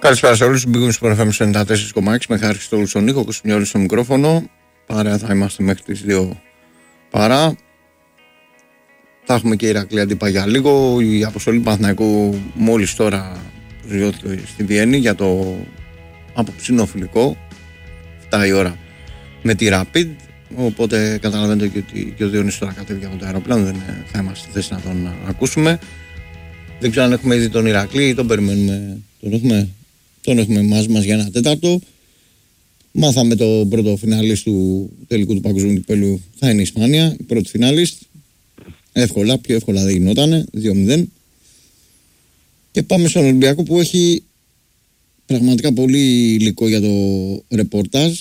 Καλησπέρα σε όλους. Μπήκαμε στο FM 94,6 με χάρη στο Λουσονίκο, Κοσμιόλης στο μικρόφωνο. Παρέα θα είμαστε μέχρι τις 2 παρά. Θα έχουμε και Ηρακλή αντίπα για λίγο. Η αποστολή Παναθηναϊκού μόλις τώρα προσγειώθηκε στη Βιέννη για το απόψινό φιλικό. 7 η ώρα με τη Rapid. Οπότε καταλαβαίνετε και ότι και ο Διονύσης τώρα κατέβηκε από το αεροπλάνο. Δεν θα είμαστε στη θέση να τον ακούσουμε. Δεν ξέρω αν έχουμε ήδη τον Ηρακλή ή τον περιμένουμε. Τον έχουμε μαζί μας για ένα τέταρτο. Μάθαμε το πρώτο φινάλιστ του τελικού του παγκοσμίου κυπέλλου θα είναι η Ισπανία, η πρώτη φινάλιστ. Εύκολα, πιο εύκολα δεν γινότανε, 2-0. Και πάμε στον Ολυμπιακό που έχει πραγματικά πολύ υλικό για το ρεπορτάζ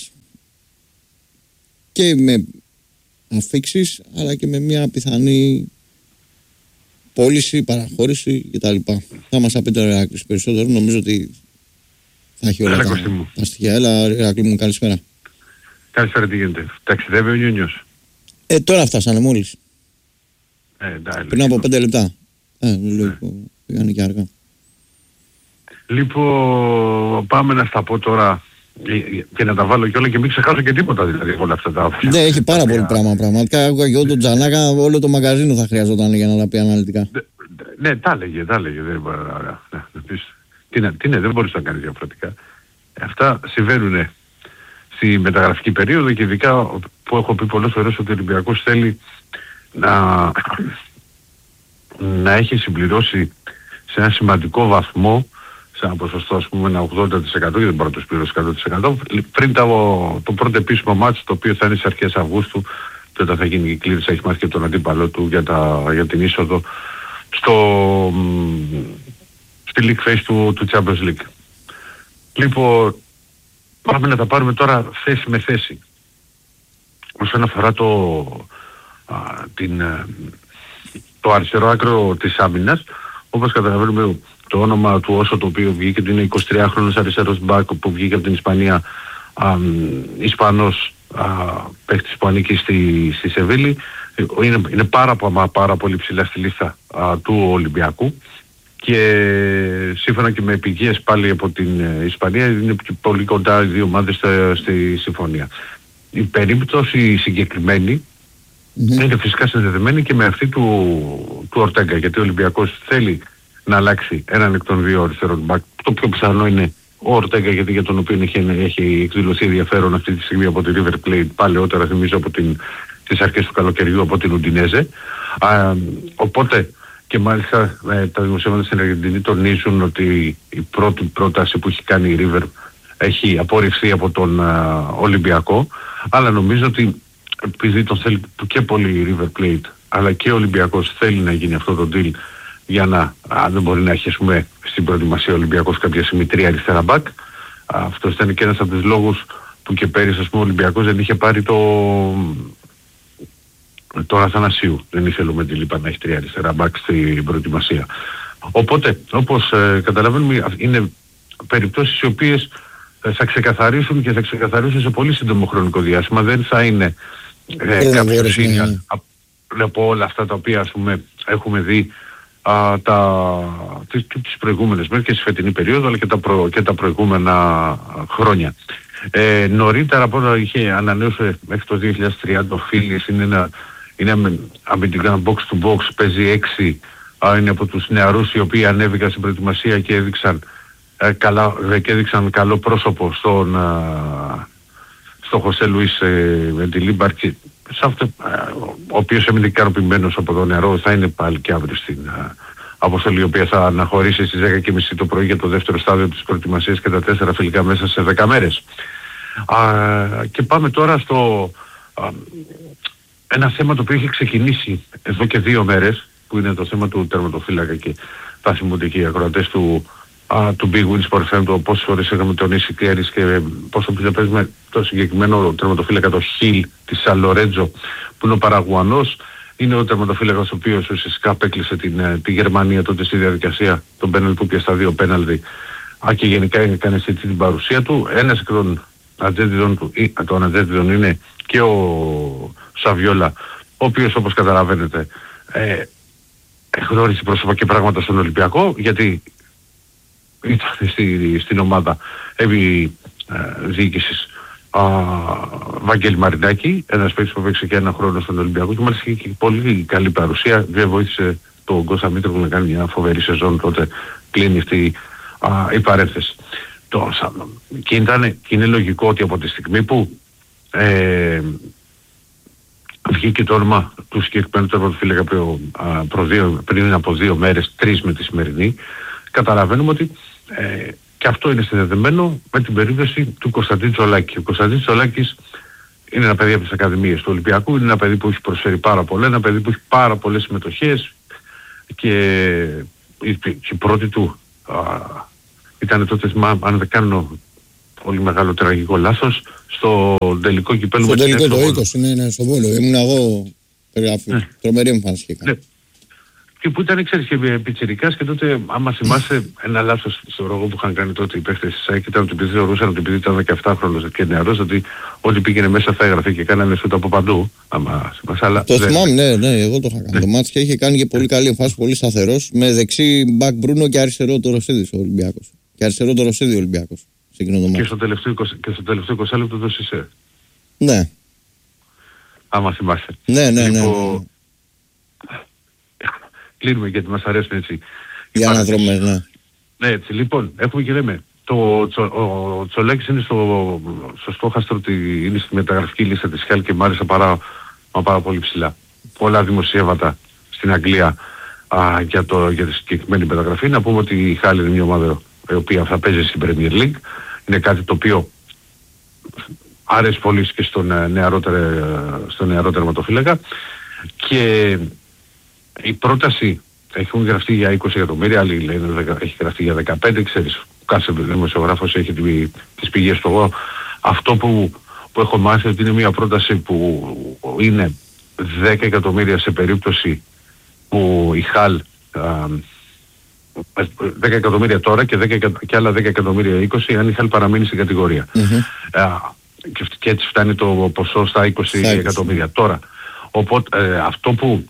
και με αφίξεις αλλά και με μια πιθανή πώληση, παραχώρηση κτλ. Θα μας απεί τώρα Ηράκλης περισσότερο, νομίζω ότι θα έχει όλα τα στοιχεία. Έλα Ηράκλη μου, καλησπέρα. Καλησπέρα, τι γίνεται? Ταξιδεύει ο Νιούνιος? Τώρα φτάσανε μόλις. Πριν από 5 λεπτά. Πήγανε και αργά. Λοιπόν, πάμε να στα πω τώρα και να τα βάλω κιόλα και μην ξεχάσω και τίποτα δηλαδή όλα αυτά τα ναι, έχει πάρα πολύ πράγμα. Πραγματικά άκουγα και τον Τζανάκα, όλο το μαγαζίνο θα χρειαζόταν για να τα πει αναλυτικά. Ναι, τα έλεγε. Δεν μπορεί δεν μπορείς να κάνεις διαφορετικά. Αυτά συμβαίνουν στη μεταγραφική περίοδο και ειδικά που έχω πει πολλές φορές ότι ο Ολυμπιακός θέλει να έχει συμπληρώσει σε ένα σημαντικό βαθμό, σε ένα ποσοστό ας πούμε ένα 80%, γιατί δεν μπορεί να το συμπληρώσει 100%, πριν το πρώτο επίσημο μάτς, το οποίο θα είναι στις αρχές Αυγούστου, και όταν θα γίνει η κλήρωση, έχει μάθει και τον αντίπαλό του για την είσοδο στη League Phase του Champions League. Λοιπόν, πάμε να τα πάρουμε τώρα θέση με θέση. Όσον αφορά το αριστερό άκρο της άμυνας, όπως καταλαβαίνουμε το όνομα του Όσο, το οποίο βγήκε, ότι είναι 23χρονος αριστερός μπακ που βγήκε από την Ισπανία, Ισπανός παίκτης που ανήκει στη Σεβίλη, είναι πάρα πολύ ψηλά στη λίστα του Ολυμπιακού και σύμφωνα και με πηγές πάλι από την Ισπανία είναι πολύ κοντά οι δύο ομάδες στη συμφωνία. Η περίπτωση συγκεκριμένη είναι φυσικά συνδεδεμένη και με αυτή του Ορτέγκα, γιατί ο Ολυμπιακός θέλει να αλλάξει έναν εκ των δύο αριστερών μπακ. Το πιο πιθανό είναι ο Ορτέγκα, γιατί για τον οποίο έχει εκδηλωθεί ενδιαφέρον αυτή τη στιγμή από τη River Plate, παλαιότερα θυμίζω από τις αρχές του καλοκαιριού από την Ουντινέζε. Οπότε και μάλιστα τα δημοσιεύματα στην Αργεντινή τονίζουν ότι η πρώτη πρόταση που έχει κάνει η River έχει απορριφθεί από τον Ολυμπιακό, αλλά νομίζω ότι επειδή τον θέλει και πολύ η River Plate αλλά και ο Ολυμπιακός θέλει να γίνει αυτό το deal για να δεν μπορεί να έχει στην προετοιμασία ο Ολυμπιακός κάποια στιγμή 3 αριστερά μπακ. Αυτός ήταν και ένας από τους λόγους που και πέρυσι ο Ολυμπιακός δεν είχε πάρει τον Αθανασίου. Δεν ήθελε με τη Λίπα να έχει 3 αριστερά μπακ στην προετοιμασία. Οπότε, όπως καταλαβαίνουμε, είναι περιπτώσεις οι οποίες θα ξεκαθαρίσουν και θα ξεκαθαρίσουν σε πολύ σύντομο χρονικό διάστημα. Δεν θα είναι κάποιο σύνια από όλα αυτά τα οποία ας πούμε έχουμε δει τις προηγούμενες μέρες και στη φετινή περίοδο, αλλά και τα προηγούμενα χρόνια. Νωρίτερα από όταν είχε ανανέωσε μέχρι το 2030 ο Φίλης, είναι αμυντικά box to box, παίζει 6, είναι από τους νεαρούς οι οποίοι ανέβηκαν στην προετοιμασία και έδειξαν καλό πρόσωπο στον Χωσέ Λουίς Μεντιλίμπαρ, ο οποίος έμεινε ικανοποιημένος από το νεαρό. Θα είναι πάλι και αύριο στην αποστολή, η οποία θα αναχωρήσει στις 10:30 το πρωί για το δεύτερο στάδιο της προετοιμασίας και τα 4 φιλικά μέσα σε 10 μέρες. Και πάμε τώρα στο ένα θέμα το οποίο έχει ξεκινήσει εδώ και 2 μέρες, που είναι το θέμα του τερματοφύλακα, και θα θυμούνται και οι ακροατές του Big Win Sport FM, το πόσες φορές είχαμε τονίσει και πόσο παίζουμε το συγκεκριμένο τερματοφύλακα, το Χιλ της Σαν Λορέντζο, που είναι ο Παραγουανός. Είναι ο τερματοφύλακας ο οποίος ουσιαστικά απέκλεισε τη Γερμανία τότε στη διαδικασία των πέναλτι, που πια στα 2 πέναλτι, και γενικά έκανε την παρουσία του. Ένας εκ των ατζέντιδων είναι και ο Σαβιόλα, ο οποίος, όπως καταλαβαίνετε, γνώρισε πρόσωπα και πράγματα στον Ολυμπιακό, γιατί ήταν στην ομάδα επί διοίκησης Βαγγέλη Μαρινάκη, ένας παίκτης που παίξε και ένα χρόνο στον Ολυμπιακό και μάλιστα είχε και πολύ καλή παρουσία. Δεν βοήθησε τον Κώστα Μήτροβο να κάνει μια φοβερή σεζόν, τότε κλείνει αυτή η παρένθεση. Και είναι λογικό ότι από τη στιγμή που βγήκε το όνομα του συγκεκριμένου τερματοφύλακα πριν από 2 μέρες, 3 με τη σημερινή, καταλαβαίνουμε ότι και αυτό είναι συνδεδεμένο με την περίπτωση του Κωνσταντίν Τσολάκη. Ο Κωνσταντίν Τσολάκης είναι ένα παιδί από τις Ακαδημίες του Ολυμπιακού, είναι ένα παιδί που έχει προσφέρει πάρα πολλά, ένα παιδί που έχει πάρα πολλές συμμετοχές και η πρώτη του ήταν τότε, αν δεν κάνω πολύ μεγάλο τραγικό λάθος, στο τελικό κυπέλλου. Στο τελικό το 20, ναι, στο Βόλο. Ήμουν εγώ, τρομερή εμφάνιση και ναι. Και που ήταν, ξέρεις, και πιτσιρικάς και τότε, άμα θυμάσαι, ένα λάθος στο ρόγο που είχαν κάνει τότε οι παίχτες της ΑΕΚ ήταν ότι επειδή θεωρούσαν ότι επειδή ήταν 17 χρόνος και νεαρός, ότι ό,τι πήγαινε μέσα θα έγραφε και κάνανε σούτ από παντού. Άμα θυμάσαι, αλλά το θυμάμαι, ναι, εγώ το είχα κάνει. Το μάτς και είχε κάνει και πολύ καλή εμφάνιση, πολύ σταθερός, με δεξί μπακ Μπρούνο και αριστερό το Ρωσίδη ο Ολυμπιακός. Και αριστερό το Ρωσίδη ο Ολυμπιακός. Και στο τελευταίο 20 λεπτό το Σισέ. Ναι. Άμα θυμάσαι. Ναι. Κλείνουμε γιατί μας αρέσουν έτσι οι αναδρομές, ναι. Ναι, έτσι. Λοιπόν, έχουμε και λέμε. Ο Τσολάκης είναι στο στόχαστρο, είναι στη μεταγραφική λίστα της ΧΑΛ και μ' άρεσε πάρα πολύ ψηλά. Πολλά δημοσιεύματα στην Αγγλία για τη συγκεκριμένη μεταγραφή. Να πούμε ότι η ΧΑΛ είναι μια ομάδα η οποία θα παίζει στην Premier League. Είναι κάτι το οποίο άρεσε πολύ και στον νεαρό τερματοφύλακα. Και η πρόταση έχουν γραφτεί για 20 εκατομμύρια, άλλοι λένε έχει γραφτεί για 15, ξέρεις, κάθε δημοσιογράφος έχει τις πηγές του. Εγώ αυτό που έχω μάθει ότι είναι μια πρόταση που είναι 10 εκατομμύρια σε περίπτωση που η ΧΑΛ 10 εκατομμύρια τώρα και άλλα 10 εκατομμύρια 20 αν η ΧΑΛ παραμείνει στην κατηγορία. Και έτσι φτάνει το ποσό στα 20 εκατομμύρια τώρα. Οπότε αυτό που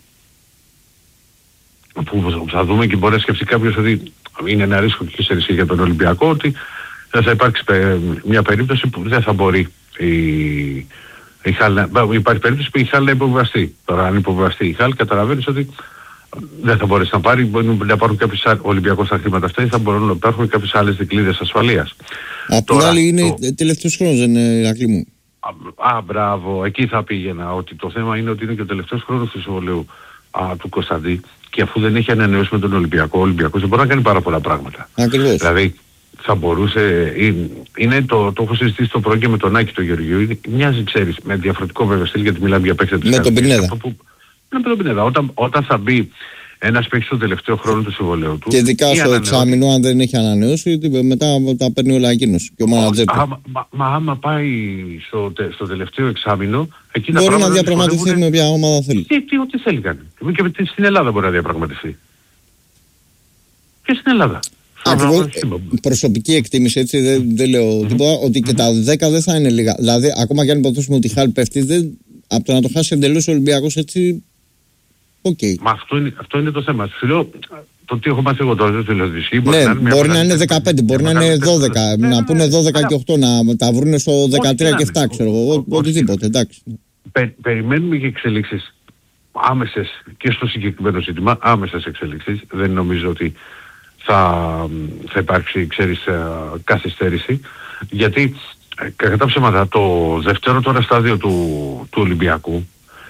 θα δούμε και μπορεί να σκεφτεί κάποιος ότι είναι ένα ρίσκο και σε για τον Ολυμπιακό, ότι θα υπάρξει μια περίπτωση που δεν θα μπορεί η ΧΑΛ, υπάρχει περίπτωση που η ΧΑΛ να υποβιβαστεί. Τώρα αν υποβιβαστεί η ΧΑΛ καταλαβαίνεις ότι δεν θα μπορέσει να πάρει, μπορεί να πάρουν κάποιες Ολυμπιακός τα χρήματα αυτά ή θα μπορούν να υπάρχουν κάποιες άλλες δικλείδες ασφαλείας. Απ' την άλλη είναι τελευταίος χρόνος, δεν είναι, Ηρακλή μου. Μπράβο, εκεί θα πήγαινα, ότι το θέμα είναι ότι είναι και ο τελευταίος χρόνος του συμβολίου του Κωνσταντή και αφού δεν έχει ανανεώσει με τον Ολυμπιακό, ο Ολυμπιακός δεν μπορεί να κάνει πάρα πολλά πράγματα. Ακριβώς. Δηλαδή θα μπορούσε, το έχω συζητήσει το πρωί και με τον Άκη τον Γεωργίου, μοιάζει, ξέρεις, με διαφορετικό βέβαια στυλ, γιατί μιλάμε για παίκτες της με τον Πινέδα. Με τον Πινέδα. Όταν θα μπει ένας παίκτης στο τελευταίο χρόνο του συμβολέου του. Και ειδικά στο εξάμηνο, αν δεν έχει ανανεώσει, μετά τα παίρνει όλα εκείνος και ο μάνατζερ του. Μα άμα πάει στο τελευταίο εξάμηνο, εκεί μπορεί να διαπραγματευτεί με ποια ομάδα θέλει. Ό,τι θέλει κάνει. Και στην Ελλάδα μπορεί να διαπραγματευτεί. Και στην Ελλάδα. Ακριβώς, προσωπική εκτίμηση, έτσι, δεν λέω τίποτα, ότι και τα 10 δεν θα είναι λίγα. Δηλαδή, ακόμα και αν υποθέσουμε ότι η ΧΑΛ πέφτει, από το να το χάσει εντελώς ο Ολυμπιακός, έτσι. Okay. Μα αυτό είναι το θέμα. Σου λέω, το τι έχω μάθει εγώ τώρα, δεν θέλω να ναι, μπορεί να είναι 15, μπορεί να είναι 12, να πούνε 12 και 8, να τα βρούνε στο 13 και 7, ξέρω εγώ, οτιδήποτε, εντάξει. Περιμένουμε και εξελίξεις άμεσες και στο συγκεκριμένο ζήτημα, άμεσες εξελίξεις. Δεν νομίζω ότι θα υπάρξει, ξέρεις, καθυστέρηση, γιατί κατά τα ψέματα το δεύτερο τώρα στάδιο του Ολυμπιακού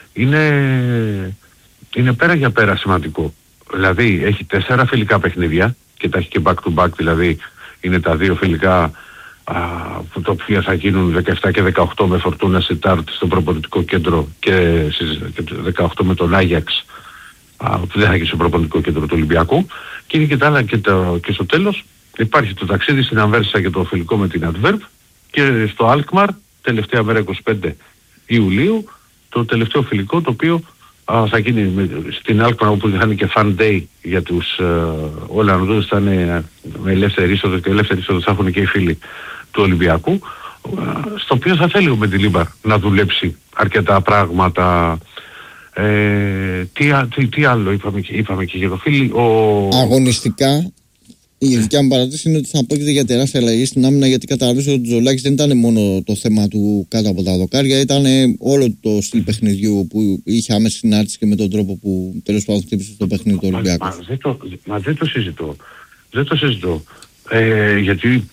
είναι πέρα για πέρα σημαντικό. Δηλαδή έχει 4 φιλικά παιχνίδια και τα έχει και back to back, δηλαδή είναι τα 2 φιλικά που τα οποία θα γίνουν 17 και 18 με Φορτούνα Σιτάρτ στο προπονητικό κέντρο και 18 με τον Άγιαξ που δεν θα γίνει στο προπονητικό κέντρο του Ολυμπιακού, και είναι και τα άλλα και στο τέλος υπάρχει το ταξίδι στην Αμβέρσα και το φιλικό με την Αντβέρπ και στο Αλκμαρ τελευταία μέρα 25 Ιουλίου το τελευταίο φιλικό, το οποίο θα γίνει στην Alkmaar, όπου θα είναι και Fun Day για τους Ολλανδούς, θα είναι με ελεύθερη είσοδο και ελεύθερη είσοδο θα έχουν και οι φίλοι του Ολυμπιακού, στο οποίο θα θέλει με τη Λίμπαρ να δουλέψει αρκετά πράγματα. Τι άλλο είπαμε και για το φίλοι. Αγωνιστικά Η δικιά μου παρατήρηση είναι ότι θα πρόκειται για τεράστια αλλαγή στην άμυνα, γιατί καταλαβαίνω ότι ο Τζολάκης δεν ήταν μόνο το θέμα του κάτω από τα δοκάρια, ήταν όλο το στυλ παιχνιδιού που είχε άμεση συνάρτηση και με τον τρόπο που τέλος πάντων χτύπησε στο παιχνίδι του Ολυμπιακού. Μα δεν το συζητώ. Δεν το συζητώ. Γιατί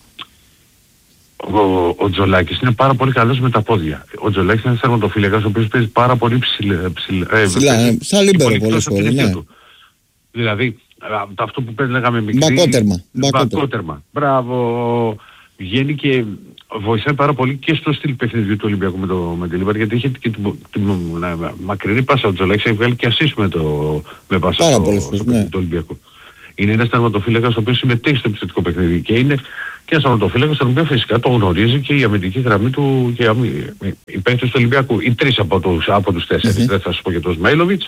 ο Τζολάκης είναι πάρα πολύ καλός με τα πόδια. Ο Τζολάκης είναι ένας τερματοφύλακας ο οποίος παίζει πάρα πολύ ψηλά. Σαν λίμπερο πολλές φορές, ναι. Δηλαδή, αυτό που λέγαμε μικρή... Μπακότερμα. Μπράβο. Βγαίνει και βοηθάει πάρα πολύ και στο στυλ παιχνιδιού του Ολυμπιακού με την Λίμπερ, γιατί είχε και την μακρινή πάσα. Ο Τζολάκης έχει βγάλει και ασίστ με πάσα στο Ολυμπιακό. Είναι ένας τερματοφύλακας ο οποίος συμμετέχει στο επιθετικό παιχνίδι και είναι και ένας τερματοφύλακας τον οποίο φυσικά το γνωρίζει και η αμυντική γραμμή του και οι παίκτες του Ολυμπιακού. Οι τρεις από τους τέσσερις. Δεν θα σου πω για τον Σμαϊλόβιτς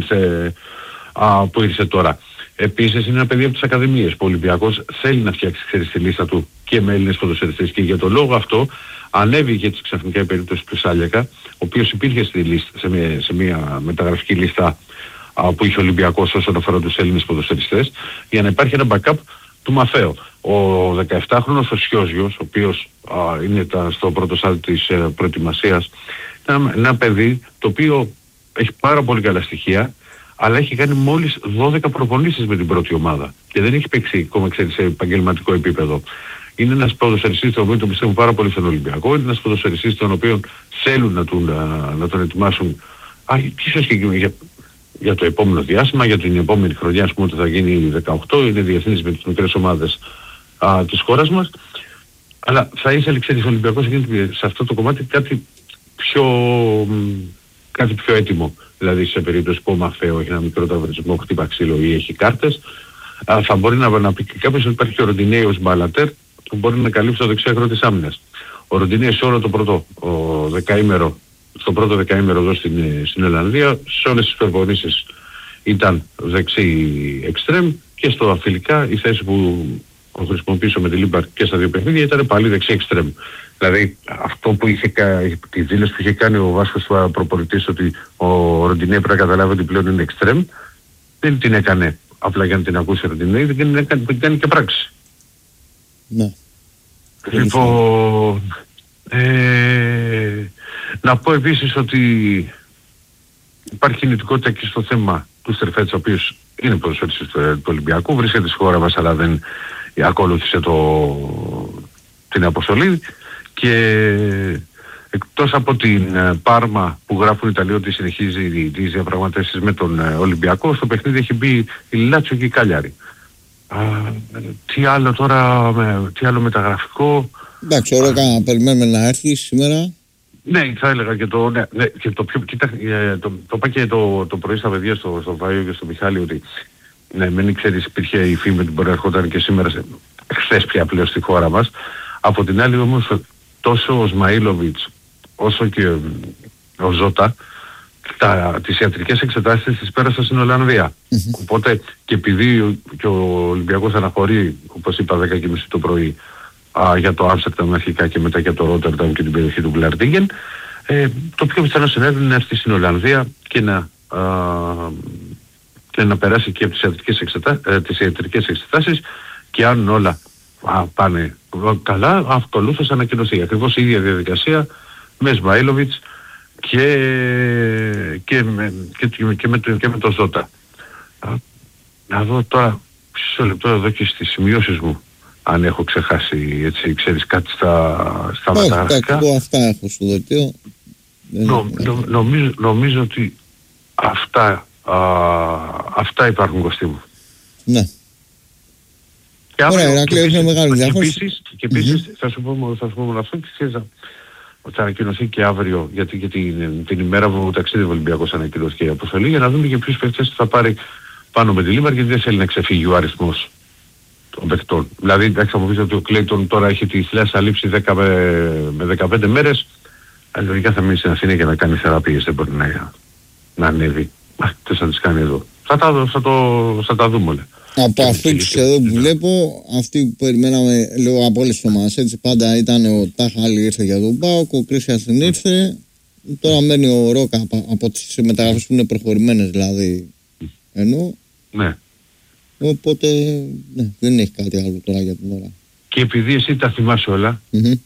που ήρθε τώρα. Επίσης είναι ένα παιδί από τις ακαδημίες που ο Ολυμπιακός θέλει να φτιάξει τη λίστα του και με Έλληνες ποδοσφαιριστές, και για τον λόγο αυτό ανέβηκε έτσι ξαφνικά η περίπτωση του Σάλιακα, ο οποίος υπήρχε στη λίστα, σε μια μεταγραφική λίστα που είχε ο Ολυμπιακός όσον αφορά τους Έλληνες ποδοσφαιριστές, για να υπάρχει ένα backup του Μαθαίο. Ο 17χρονος ο Σιώζιος, ο οποίος είναι στο πρώτο στάδιο της προετοιμασίας, είναι ένα παιδί το οποίο έχει πάρα πολύ καλά στοιχεία, αλλά έχει κάνει μόλις 12 προπονήσεις με την πρώτη ομάδα και δεν έχει παίξει ακόμα, ξέρεις, σε επαγγελματικό επίπεδο. Είναι ένας ποδοσφαιριστής τον οποίο τον πιστεύουν πάρα πολύ στον Ολυμπιακό, είναι ένας ποδοσφαιριστής τον οποίο θέλουν να τον ετοιμάσουν ίσως και για το επόμενο διάστημα, για την επόμενη χρονιά, ας πούμε, ότι θα γίνει 18, είναι διεθνής με τις μικρές ομάδες της χώρας μας. Αλλά θα ήθελε, ξέρεις, ο Ολυμπιακός σε αυτό το κομμάτι κάτι πιο έτοιμο. Δηλαδή σε περίπτωση που ο Μαθαίο έχει ένα μικρό ταυρισμό, χτύπα ξύλο ή έχει κάρτες, θα μπορεί να πει και κάποιος ότι υπάρχει και ο Ροντινέιος Μπαλατέρ που μπορεί να καλύψει το δεξί άκρο της άμυνας. Ο Ροντινέιος σε όλο το πρώτο δεκαήμερο, στο πρώτο δεκαήμερο εδώ στην Ολλανδία, σε όλες τις προπονήσεις ήταν δεξί εξτρέμ και στο αφιλικά η θέση που χρησιμοποίησε με τη Λίμπαρ και στα δύο παιχνίδια ήταν πάλι δεξί εξτρέμ. Δηλαδή αυτό που τη δήλωση που είχε κάνει ο Βάσκος προπονητής, ότι ο Ροντινέ πρέπει να καταλάβει ότι πλέον είναι εξτρέμ, δεν την έκανε απλά για να την ακούσει ο Ροντινέ, δεν την έκανε και πράξη. Ναι. Λοιπόν, να πω επίσης ότι υπάρχει κινητικότητα και στο θέμα του Στερφέτς, ο οποίος είναι ποδοσφαιριστής του Ολυμπιακού, βρίσκεται στη χώρα μας αλλά δεν ακολούθησε την αποστολή, και εκτός από την Πάρμα που γράφουν οι Ιταλοί ότι συνεχίζει τις διαπραγματεύσεις με τον Ολυμπιακό, στο παιχνίδι έχει μπει η Λάτσιο και η Καλιάρη. Τι άλλο τώρα, τι άλλο μεταγραφικό? Εντάξει, όλα περιμένουμε να έρθει σήμερα. Ναι, θα έλεγα και και το πιο... το είπα και το πρωί στα παιδιά, στο Βάιο και στο Μιχάλη, ότι ναι, μην ξέρεις, υπήρχε η φήμη ότι μπορεί να ερχόταν και σήμερα, χθες πια πλέον στη χώρα μας. Από την άλλη όμως, τόσο ο Σμαϊλόβιτς όσο και ο Ζώτα τις ιατρικές εξετάσεις τις πέρασα στην Ολλανδία. Οπότε, και επειδή και ο Ολυμπιακός αναχωρεί, όπως είπα, 10:30 το πρωί για το Άμστερνταμ αρχικά και μετά για το Ρότερνταμ και την περιοχή του Γκλαρντίγεν, το πιο πιθανό σενάριο είναι να έρθει στην Ολλανδία και να περάσει και από τις ιατρικές εξετάσεις, και αν όλα πάνε καλά, ακολούθως ανακοινωθεί ακριβώς η ίδια διαδικασία με Σμαϊλόβιτς και με το Ζώτα. Να δω τώρα μισό λεπτό εδώ και στις σημειώσεις μου αν έχω ξεχάσει, έτσι, ξέρεις, κάτι στα μεταγραφικά. Εγώ αυτά έχω στο δελτίο. Νομίζω ότι αυτά υπάρχουν, Κωστή μου. Ναι. Ωραία, Ηρακλή, είναι μεγάλη διάφορση. Και επίσης θα σου πω μόνο αυτό, και ξέρεις ότι θα ανακοινωθεί και αύριο, γιατί και την ημέρα που ταξίδευε ο Ολυμπιακός ανακοινώθηκε η αποστολή, για να δούμε και ποιους παίκτες θα πάρει πάνω με τη Λίμπαρ, γιατί δεν θέλει να ξεφύγει ο αριθμός των παικτών. Δηλαδή, εντάξει, θα μου πεις ότι ο Κλέιτον τώρα έχει τη θλάσσα λήψη 10 με 15 μέρες, λογικά θα μείνει στην Αθήνα για να κάνει θεραπείες, δεν μπορεί να ανέβει. Τι θα τις κάνει εδώ. Θα τα δούμε όλα. Από αφήξεις εδώ που βλέπω, αυτοί που περιμέναμε, λέω, από όλες τις ομάδες, έτσι, πάντα ήταν ο Τάχαλη ήρθε για τον ΠΑΟΚ, ο Κρίστιανσεν ήρθε, τώρα μένει ο Ρόκα από τις μεταγραφές που είναι προχωρημένες, δηλαδή, ενώ. Ναι. Οπότε ναι, δεν έχει κάτι άλλο τώρα για την ώρα. Και επειδή εσύ τα θυμάσαι όλα,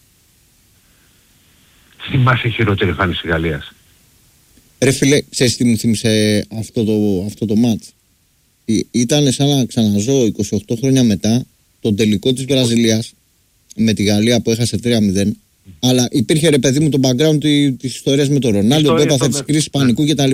θυμάσαι χειρότερη εμφάνιση Γαλλίας. Ρε φίλε, ξέρεις τι μου θύμισε αυτό το μάτς? Ήταν σαν να ξαναζώ 28 χρόνια μετά τον τελικό της Βραζιλίας με τη Γαλλία που έχασε 3-0. Αλλά υπήρχε, ρε παιδί μου, το background της ιστορίας με τον Ρονάλντο που έπαθε τις κρίσεις πανικού κτλ.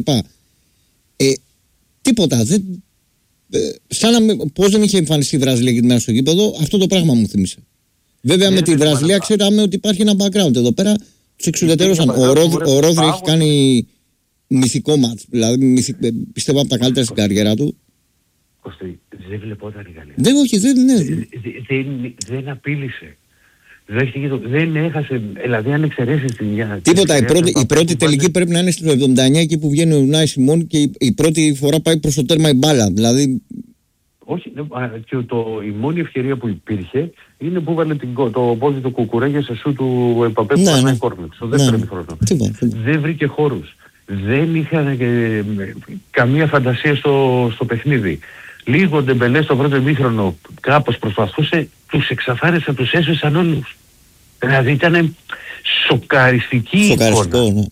Τίποτα. Σαν να πώς δεν είχε εμφανιστεί η Βραζιλία και τη μέρα στο γήπεδο, αυτό το πράγμα μου θύμισε. Βέβαια με τη Βραζιλία ξέραμε ότι υπάρχει ένα background. Εδώ πέρα τους εξουδετερώσαν. Ο Ρόδρυ έχει κάνει μυθικό μάτς. Δηλαδή πιστεύω από τα καλύτερα στην καριέρα του. Κωστή, δεν βλεπόταν η Γαλλία. Δεν απείλησε. Δεν έχασε, δηλαδή αν εξαιρέσεις την μια. Τίποτα, η πρώτη τελική πρέπει να είναι στο 79 εκεί που βγαίνει ο Ουνάι Σιμών και η πρώτη φορά πάει προς το τέρμα η μπάλα. Δηλαδή. Όχι, και η μόνη ευκαιρία που υπήρχε είναι που βάλε το πόδι του Κουκουρέγια σε σου του Εμπαπέ που έκανε κόρνερ στο δεύτερο ημίχρονο. Δεν βρήκε χώρους. Δεν είχαν καμία φαντασία στο παιχνίδι. Λίγο ο Ντεμπελέ στο πρώτο ημίχρονο κάπως προσπαθούσε, τους εξαφάνισε, τους έσβησαν όλους. Δηλαδή ήταν σοκαριστική εικόνα. Ναι.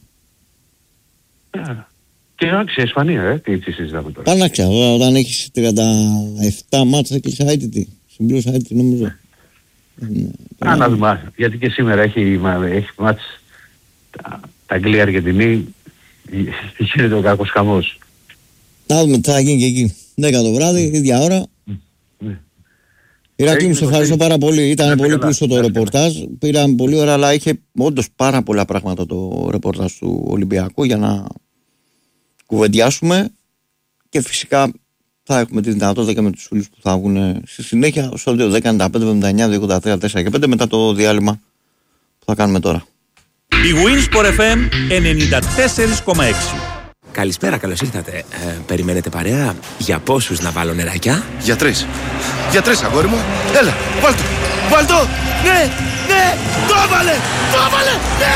Και άξια Ισπανία, τι έτσι συζητάμε τώρα. Πανάξια, όταν έχεις 37 μάτς έκλεισε αίτητη. Συμπλήρωσα αίτητη νομίζω. Να δούμε, γιατί και σήμερα έχει μάτς τα Αγγλία-Αργεντινή, γίνεται ο κακός χαμός. Να δούμε τι θα γίνει και εκεί. 10 το βράδυ, ίδια ώρα. Ηρακλή, μου σε ευχαριστώ πάρα πολύ. Ήταν πολύ πλούσιο το ρεπορτάζ. Πήραμε πολύ ώρα, αλλά είχε όντως πάρα πολλά πράγματα το ρεπορτάζ του Ολυμπιακού για να κουβεντιάσουμε. Και φυσικά θα έχουμε τη δυνατότητα και με τους φίλους που θα βγουν στη συνέχεια στο 2.10.95.79.283.4 και 5 μετά το διάλειμμα που θα κάνουμε τώρα. Η Winsport FM 94,6. Καλησπέρα, καλώς ήρθατε. Περιμένετε παρέα? Για πόσους να βάλω νεράκια? Για 3. Για 3, αγόρι μου. Έλα, βάλτο. Βάλτο. Ναι, το έβαλε. Ναι.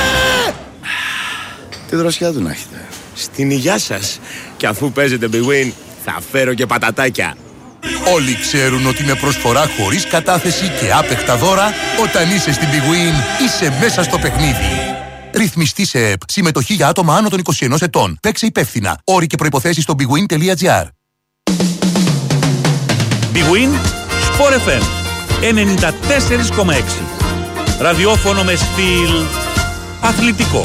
Τι δροσιά του να έχετε. Στην υγειά σας. Και αφού παίζετε Big Win, θα φέρω και πατατάκια. Όλοι ξέρουν ότι με προσφορά χωρίς κατάθεση και άπεχτα δώρα, όταν είσαι στην Big Win, είσαι μέσα στο παιχνίδι. Ρυθμιστή σε ΕΠ. Συμμετοχή για άτομα άνω των 21 ετών. Παίξε υπεύθυνα. Όροι και προϋποθέσεις στο bigwin.gr. Big Win, Sport FM 94,6. Ραδιόφωνο με στυλ αθλητικό.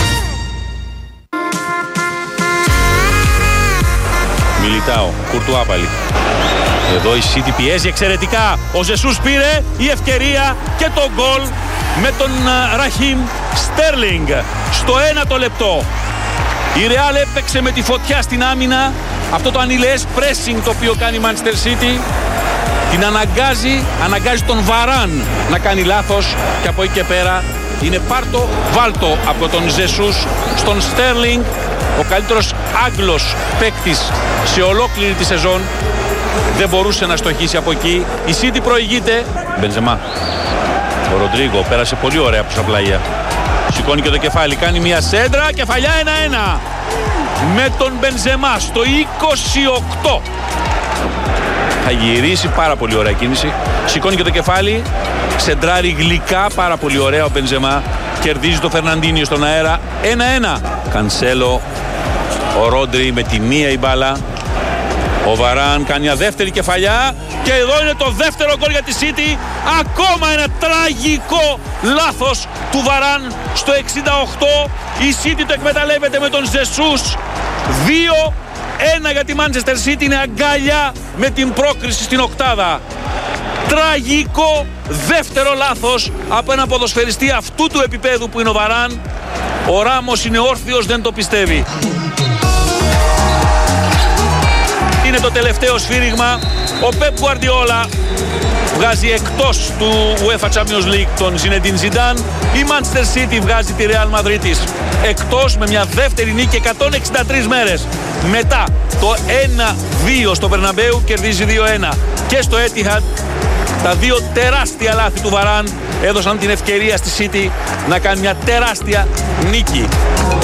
Μιλιτάο, Κουρτουά πάλι. Εδώ η City πιέζει εξαιρετικά. Ο Ζεσούς πήρε η ευκαιρία και το γκολ με τον Ραχίμ Στέρλινγκ στο 1ο λεπτό. Η Ρεάλ έπαιξε με τη φωτιά στην άμυνα. Αυτό το ανηλαιές pressing το οποίο κάνει η Manchester City την αναγκάζει τον Βαράν να κάνει λάθος και από εκεί και πέρα είναι πάρτο βάλτο από τον Ζεσούς στον Στέρλινγκ, ο καλύτερος Άγγλος παίκτης σε ολόκληρη τη σεζόν. Δεν μπορούσε να στοχίσει από εκεί. Η City προηγείται. Μπενζεμά. Ο Ροντρίγκο πέρασε πολύ ωραία από την πλάγια. Σηκώνει και το κεφάλι, κάνει μια σέντρα, κεφαλιά 1-1 με τον Μπενζεμά στο 28. Θα γυρίσει, πάρα πολύ ωραία κίνηση. Σηκώνει και το κεφάλι, σεντράρει γλυκά, πάρα πολύ ωραία ο Μπενζεμά. Κερδίζει το Φερναντίνιο στον αέρα, 1-1. Κανσέλο, ο Ρόντρι με τη μία η μπάλα. Ο Βαράν κάνει μια δεύτερη κεφαλιά και εδώ είναι το δεύτερο γκολ για τη City. Ακόμα ένα τραγικό λάθος του Βαράν στο 68. Η City το εκμεταλλεύεται με τον Ζεσούς. 2-1 για τη Manchester City. Είναι αγκάλια με την πρόκριση στην οκτάδα. Τραγικό δεύτερο λάθος από ένα ποδοσφαιριστή αυτού του επίπεδου που είναι ο Βαράν. Ο Ράμος είναι όρθιος, δεν το πιστεύει. Είναι το τελευταίο σφύριγμα. Ο Πεπ Γκουαρντιόλα βγάζει εκτός του UEFA Champions League τον Ζινεντίν Ζιντάν. Η Manchester City βγάζει τη Real Madrid της εκτός με μια δεύτερη νίκη 163 μέρες. Μετά το 1-2 στο Μπερναμπέου κερδίζει 2-1. Και στο Etihad τα δύο τεράστια λάθη του Βαράν έδωσαν την ευκαιρία στη City να κάνει μια τεράστια νίκη.